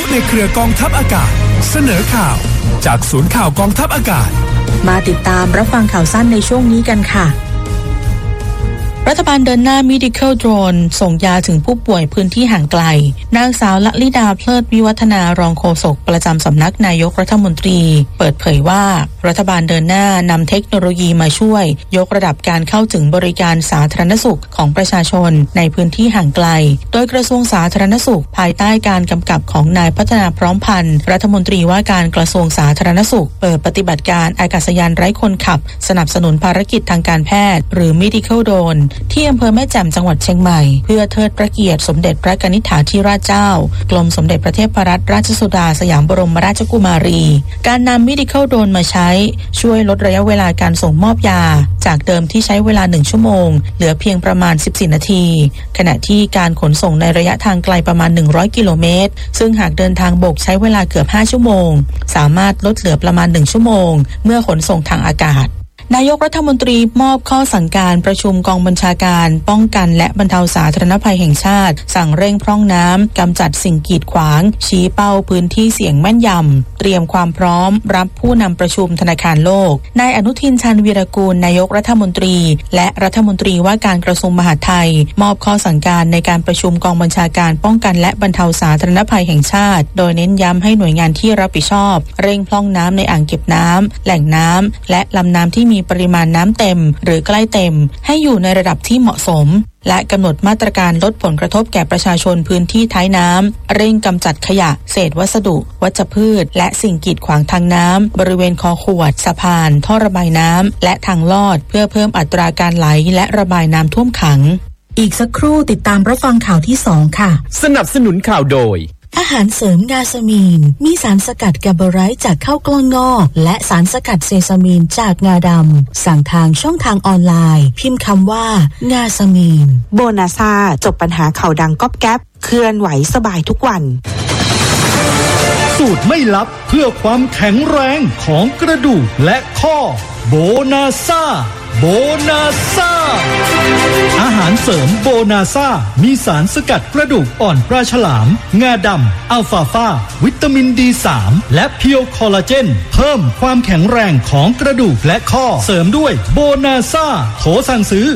ในเครือกองทัพอากาศเสนอข่าวจากศูนย์ข่าวกองทัพอากาศมาติดตามรับฟังข่าวสั้นในช่วงนี้กันค่ะรัฐบาลเดินหน้า Medical Drone ส่งยาถึงผู้ป่วยพื้นที่ห่างไกลนางสาวละลิดาเพลิดวิวัฒนารองโฆษกประจำสำนักนายกรัฐมนตรีเปิดเผยว่ารัฐบาลเดินหน้านำเทคโนโลยีมาช่วยยกระดับการเข้าถึงบริการสาธารณสุขของประชาชนในพื้นที่ห่างไกลโดยกระทรวงสาธารณสุขภายใต้การกำกับของนายพัฒนาพร้อมพันธ์รัฐมนตรีว่าการกระทรวงสาธารณสุขเปิดปฏิบัติการอากาศยานไร้คนขับสนับสนุนภารกิจทางการแพทย์หรือ Medical Drone ที่อำเภอแม่แจ่มจังหวัดเชียงใหม่เพื่อเทิดพระเกียรติสมเด็จพระกนิษฐาธิราชเจ้ากรมสมเด็จพระเทพรัตนราชสุดาสยามบรมราชกุมารีการนำ Medical Drone มาใช้ช่วยลดระยะเวลาการส่งมอบยาจากเดิมที่ใช้เวลา1ชั่วโมงเหลือเพียงประมาณ14นาทีขณะที่การขนส่งในระยะทางไกลประมาณ100กิโลเมตรซึ่งหากเดินทางบกใช้เวลาเกือบ5ชั่วโมงสามารถลดเหลือประมาณ1ชั่วโมงเมื่อขนส่งทางอากาศนายกรัฐมนตรีมอบข้อสั่งการประชุมกองบัญชาการป้องกันและบรรเทาสาธารณภัยแห่งชาติสั่งเร่งพร่องน้ำกำจัดสิ่งกีดขวางชี้เป้าพื้นที่เสี่ยงแม่นยำเตรียมความพร้อมรับผู้นำประชุมธนาคารโลกนายอนุทินชาญวีรกูลนายกรัฐมนตรีและรัฐมนตรีว่าการกระทรวงมหาดไทยมอบข้อสั่งการในการประชุมกองบัญชาการป้องกันและบรรเทาสาธารณภัยแห่งชาติโดยเน้นย้ำให้หน่วยงานที่รับผิดชอบเร่งพร่องน้ำในอ่างเก็บน้ำแหล่งน้ำและลำน้ำที่มีปริมาณน้ำเต็มหรือใกล้เต็มให้อยู่ในระดับที่เหมาะสมและกำหนดมาตรการลดผลกระทบแก่ประชาชนพื้นที่ท้ายน้ำเร่งกำจัดขยะเศษวัสดุวัชพืชและสิ่งกีดขวางทางน้ำบริเวณคอขวดสะพานท่อระบายน้ำและทางลอดเพื่อเพิ่มอัตราการไหลและระบายน้ำท่วมขังอีกสักครู่ติดตามรับฟังข่าวที่2ค่ะสนับสนุนข่าวโดยอาหารเสริมงาสมีนมีสารสกัดแกเบอไรต์จากข้าวกล้องงอกและสารสกัดเซซามีนจากงาดำสั่งทางช่องทางออนไลน์พิมพ์คำว่างาสมีนโบนาซ่าจบปัญหาเข่าดังก๊อบแก๊บเคลื่อนไหวสบายทุกวันสูตรไม่ลับเพื่อความแข็งแรงของกระดูกและข้อโบนาซ่าโบนาซ่าอาหารเสริมโบนาซ่ามีสารสกัดกระดูกอ่อนปลาฉลามงาดำอัลฟาฟาวิตามิน D3 และเพียวคอลลาเจนเพิ่มความแข็งแรงของกระดูกและข้อเสริมด้วยโบนาซ่าโทรสั่งซื้อ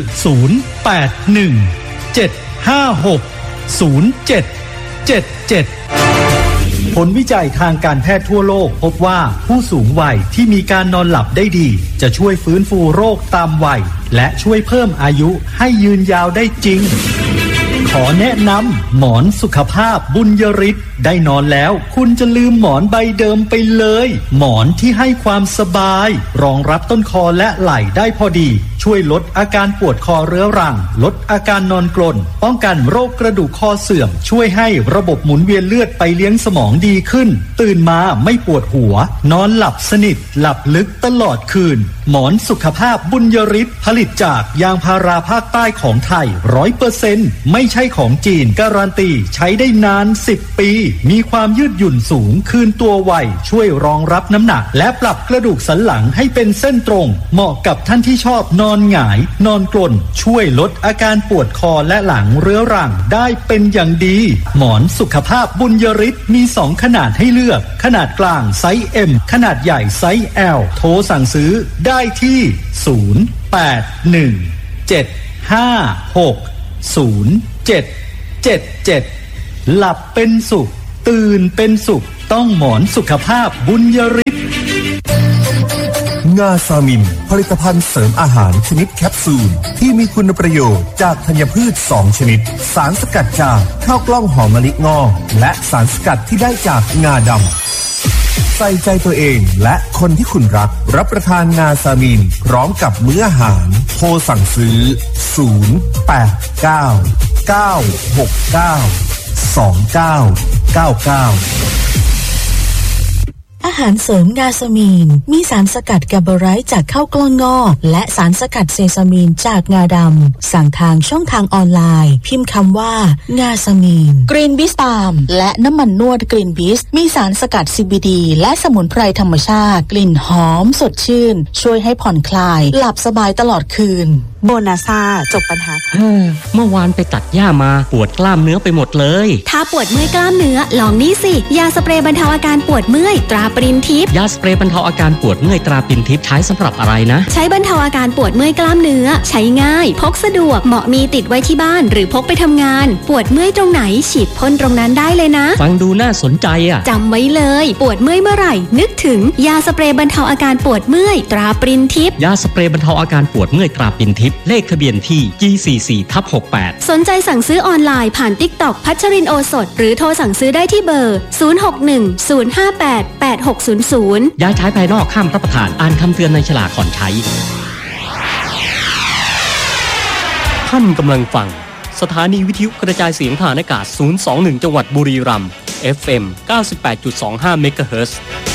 081-756-0777ผลวิจัยทางการแพทย์ทั่วโลกพบว่าผู้สูงวัยที่มีการนอนหลับได้ดีจะช่วยฟื้นฟูโรคตามวัยและช่วยเพิ่มอายุให้ยืนยาวได้จริงขอแนะนำหมอนสุขภาพบุญยฤทธิ์ได้นอนแล้วคุณจะลืมหมอนใบเดิมไปเลยหมอนที่ให้ความสบายรองรับต้นคอและไหล่ได้พอดีช่วยลดอาการปวดคอเรื้อรังลดอาการนอนกรนป้องกันโรคกระดูกคอเสื่อมช่วยให้ระบบหมุนเวียนเลือดไปเลี้ยงสมองดีขึ้นตื่นมาไม่ปวดหัวนอนหลับสนิทหลับลึกตลอดคืนหมอนสุขภาพบุญยฤทธิ์ผลิตจากยางพาราภาคใต้ของไทย 100% ไม่ใช่ของจีนการันตีใช้ได้นาน10ปีมีความยืดหยุ่นสูงคืนตัวไวช่วยรองรับน้ำหนักและปรับกระดูกสันหลังให้เป็นเส้นตรงเหมาะกับท่านที่ชอบนอนหงายนอนกรนช่วยลดอาการปวดคอและหลังเรื้อรังได้เป็นอย่างดีหมอนสุขภาพบุญยฤทธิ์มี2ขนาดให้เลือกขนาดกลางไซส์ M ขนาดใหญ่ไซส์ L โทรสั่งซื้อได้ที่081-756-0777หลับเป็นสุขตื่นเป็นสุขต้องหมอนสุขภาพบุญยฤทธิ์งาซามินผลิตภัณฑ์เสริมอาหารชนิดแคปซูลที่มีคุณประโยชน์จากธัญพืช2ชนิดสารสกัดจากข้าวกล้องหอมมะลิงอกและสารสกัดที่ได้จากงาดำใส่ใจตัวเองและคนที่คุณรักรับประทานงาซามินพร้อมกับมื้ออาหารโทรสั่งซื้ออาหารเสริมงาสมีนมีสารสกัดแกเบอไรต์จากข้าวกล้องงอกและสารสกัดเซซามีนจากงาดำสั่งทางช่องทางออนไลน์พิมพ์คำว่างาสมีนกรีนบิสปาล์มและน้ำมันนวดกรีนบิสมีสารสกัด CBD และสมุนไพรธรรมชาติกลิ่นหอมสดชื่นช่วยให้ผ่อนคลายหลับสบายตลอดคืนโบนาซาจบปัญหาเมื่อวานไปตัดหญ้ามาปวดกล้ามเนื้อไปหมดเลยถ้าปวดเมื่อยกล้ามเนื้อลองนี่สิยาสเปรย์บรรเทาอาการปวดเมื่อยตราปรินทิพย์ยาสเปรย์บรรเทาอาการปวดเมื่อยตราปรินทิพย์ใช้สำหรับอะไรนะใช้บรรเทาอาการปวดเมื่อยกล้ามเนื้อใช้ง่ายพกสะดวกเหมาะมีติดไว้ที่บ้านหรือพกไปทำงานปวดเมื่อยตรงไหนฉีดพ่นตรงนั้นได้เลยนะฟังดูน่าสนใจอ่ะจำไว้เลยปวดเมื่อยเมื่อไหร่นึกถึงยาสเปรย์บรรเทาอาการปวดเมื่อยตราปรินทิพย์ยาสเปรย์บรรเทาอาการปวดเมื่อยตราปรินทิพย์เลขทะเบียนที่ G44/68 สนใจสั่งซื้อออนไลน์ผ่าน TikTok พัชรินโอสถหรือโทรสั่งซื้อได้ที่เบอร์0610588600 ยาใช้ภายนอกห้ามรับประทานอ่านคำเตือนในฉลากก่อนใช้ท่านกำลังฟังสถานีวิทยุกระจายเสียงทางอากาศ021จังหวัดบุรีรัมย์ FM 98.25 เมกะเฮิรตซ์